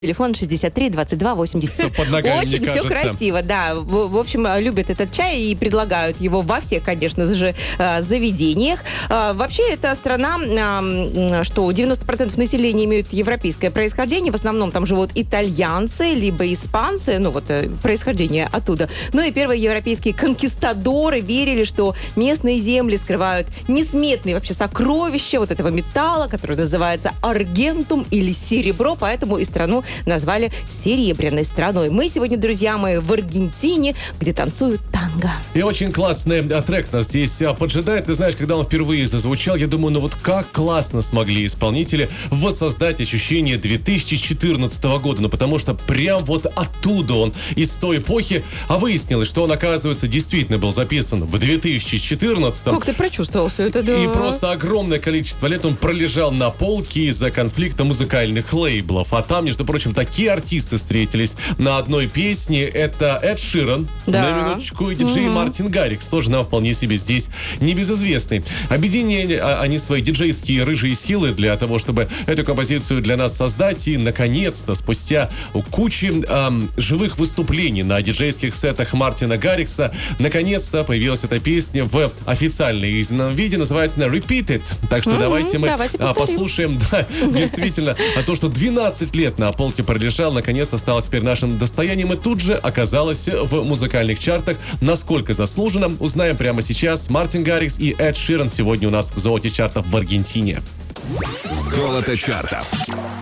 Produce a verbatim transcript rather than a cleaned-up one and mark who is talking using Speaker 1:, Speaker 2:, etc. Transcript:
Speaker 1: Телефон шестьдесят три двадцать два восемьдесят семь.
Speaker 2: Под ногами,
Speaker 1: Очень
Speaker 2: мне
Speaker 1: все
Speaker 2: кажется.
Speaker 1: красиво, да. В, в общем, любят этот чай и предлагают его во всех, конечно же, заведениях. Вообще, это страна, что девяносто процентов населения имеют европейское происхождение. В основном там живут итальянцы, либо испанцы. Ну, вот, происхождение оттуда. Ну, и первые европейские конкистадоры верили, что местные земли скрывают несметные вообще сокровища вот этого металла, который называется аргентум или серебро, поэтому и страну назвали серебряной страной. Мы сегодня, друзья мои, в Аргентине, где танцуют танго.
Speaker 2: И очень классный а, трек нас здесь а, поджидает. Ты знаешь, когда он впервые зазвучал, я думаю, ну вот как классно смогли исполнители воссоздать ощущение две тысячи четырнадцатого года. Ну потому что прям вот оттуда он, из той эпохи. А выяснилось, что он, оказывается, действительно был записан в две тысячи четырнадцатом.
Speaker 1: Как ты прочувствовал все это, да?
Speaker 2: И просто огромное количество лет он пролежал на полке из-за конфликта музыкальных лейблов. А там, между прочим, такие артисты встретились на одной песне. Это Эд Ширан,
Speaker 1: да.
Speaker 2: на минуточку, и диджей mm-hmm. Мартин Гаррикс, тоже нам вполне себе здесь небезызвестный. Объединили они свои диджейские рыжие силы для того, чтобы эту композицию для нас создать. И, наконец-то, спустя кучу эм, живых выступлений на диджейских сетах Мартина Гаррикса, наконец-то появилась эта песня в официально изданном виде. Называется она Repeat It. Так что mm-hmm. давайте мы
Speaker 1: давайте
Speaker 2: а, послушаем, да, действительно, а то, что двенадцать лет на полке пролежал, наконец-то стало теперь нашим достоянием и тут же оказалось в музыкальных чартах. Насколько заслуженно, узнаем прямо сейчас. Мартин Гаррикс и Эд Ширан сегодня у нас в золоте чартов в Аргентине.
Speaker 3: Золото чартов.